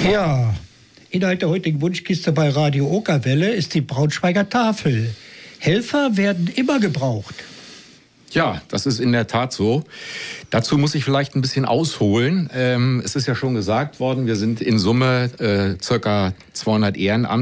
Ja, Inhalt der heutigen Wunschkiste bei Radio Okerwelle ist die Braunschweiger Tafel. Helfer werden immer gebraucht. Ja, das ist in der Tat so. Dazu muss ich vielleicht ein bisschen ausholen. Es ist ja schon gesagt worden, wir sind in Summe circa 200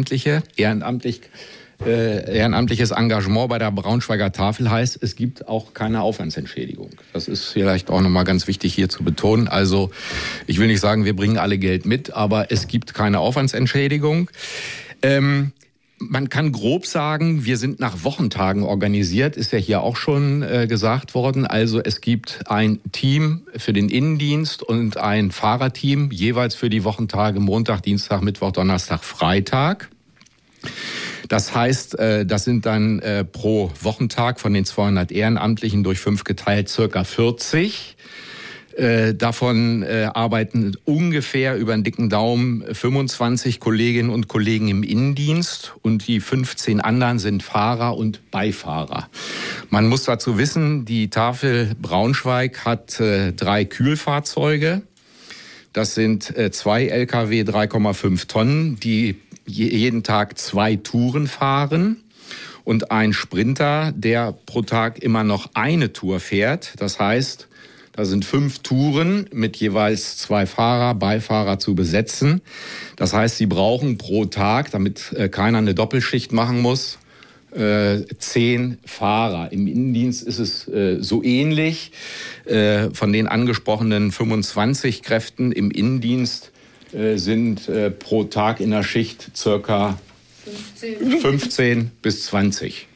ehrenamtliches Engagement bei der Braunschweiger Tafel heißt, es gibt auch keine Aufwandsentschädigung. Das ist vielleicht auch nochmal ganz wichtig hier zu betonen. Also ich will nicht sagen, wir bringen alle Geld mit, aber es gibt keine Aufwandsentschädigung. Man kann grob sagen, wir sind nach Wochentagen organisiert, ist ja hier auch schon gesagt worden. Also es gibt ein Team für den Innendienst und ein Fahrerteam, jeweils für die Wochentage Montag, Dienstag, Mittwoch, Donnerstag, Freitag. Das heißt, das sind dann pro Wochentag von den 200 Ehrenamtlichen durch 5 geteilt circa 40. Davon arbeiten ungefähr über einen dicken Daumen 25 Kolleginnen und Kollegen im Innendienst und die 15 anderen sind Fahrer und Beifahrer. Man muss dazu wissen, die Tafel Braunschweig hat 3 Kühlfahrzeuge. Das sind 2 Lkw 3,5 Tonnen, die jeden Tag 2 Touren fahren und ein Sprinter, der pro Tag immer noch eine Tour fährt. Das heißt, da sind 5 Touren mit jeweils 2 Fahrer, Beifahrer zu besetzen. Das heißt, sie brauchen pro Tag, damit keiner eine Doppelschicht machen muss, 10 Fahrer. Im Innendienst ist es so ähnlich. Von den angesprochenen 25 Kräften im Innendienst sind pro Tag in der Schicht circa 15 bis 20.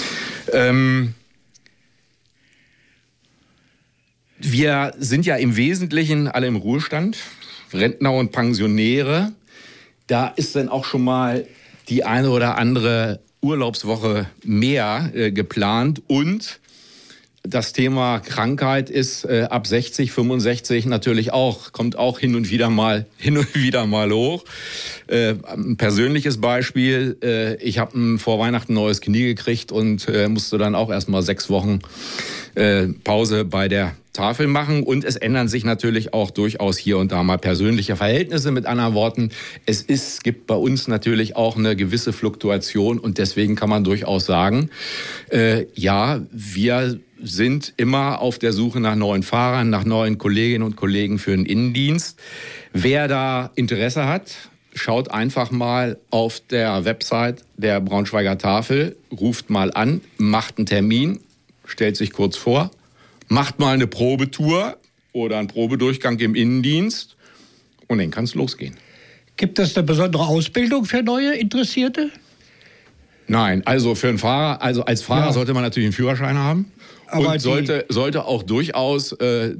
Wir sind ja im Wesentlichen alle im Ruhestand, Rentner und Pensionäre. Da ist dann auch schon mal die eine oder andere Urlaubswoche mehr geplant. Und das Thema Krankheit ist ab 60, 65 natürlich auch, kommt auch hin und wieder mal hoch. Ein persönliches Beispiel, ich habe vor Weihnachten ein neues Knie gekriegt und musste dann auch erst mal 6 Wochen Pause bei der Tafel machen. Und es ändern sich natürlich auch durchaus hier und da mal persönliche Verhältnisse. Mit anderen Worten, es gibt bei uns natürlich auch eine gewisse Fluktuation und deswegen kann man durchaus sagen, ja, wir sind immer auf der Suche nach neuen Fahrern, nach neuen Kolleginnen und Kollegen für den Innendienst. Wer da Interesse hat, schaut einfach mal auf der Website der Braunschweiger Tafel, ruft mal an, macht einen Termin, stellt sich kurz vor, macht mal eine Probetour oder einen Probedurchgang im Innendienst und dann kann es losgehen. Gibt es eine besondere Ausbildung für neue Interessierte? Nein, also für einen Fahrer, also als Fahrer sollte man natürlich einen Führerschein haben. Aber und sollte auch durchaus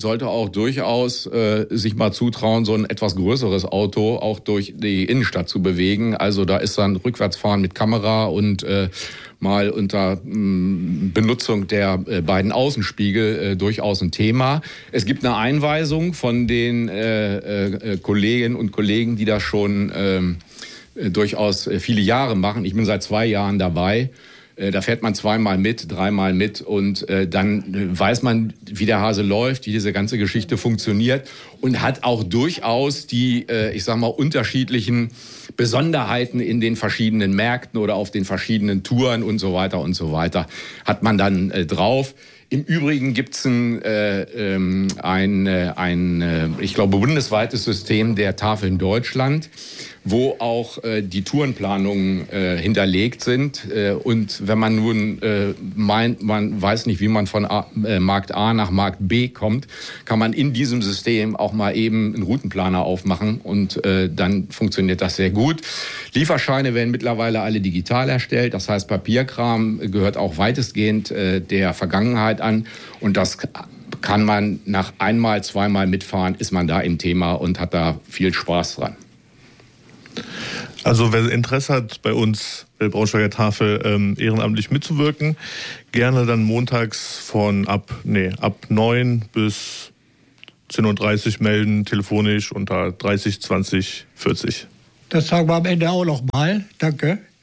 sich mal zutrauen, so ein etwas größeres Auto auch durch die Innenstadt zu bewegen. Also da ist dann Rückwärtsfahren mit Kamera und mal unter Benutzung der beiden Außenspiegel durchaus ein Thema. Es gibt eine Einweisung von den Kolleginnen und Kollegen, die das schon durchaus viele Jahre machen. Ich bin seit 2 Jahren dabei. Da fährt man 2-mal mit, 3-mal mit und dann weiß man, wie der Hase läuft, wie diese ganze Geschichte funktioniert und hat auch durchaus die, ich sag mal, unterschiedlichen Besonderheiten in den verschiedenen Märkten oder auf den verschiedenen Touren und so weiter, hat man dann drauf. Im Übrigen gibt's ein ich glaube, bundesweites System der Tafeln Deutschland, wo auch die Tourenplanungen hinterlegt sind. Und wenn man nun meint, man weiß nicht, wie man von Markt A nach Markt B kommt, kann man in diesem System auch mal eben einen Routenplaner aufmachen und dann funktioniert das sehr gut. Lieferscheine werden mittlerweile alle digital erstellt. Das heißt, Papierkram gehört auch weitestgehend der Vergangenheit an. Und das kann man nach 1-mal, 2-mal mitfahren, ist man da im Thema und hat da viel Spaß dran. Also wer Interesse hat, bei uns bei der Braunschweiger Tafel ehrenamtlich mitzuwirken, gerne dann montags von ab 9 bis 10:30 Uhr melden, telefonisch unter 30 20 40. Das sagen wir am Ende auch noch mal. Danke.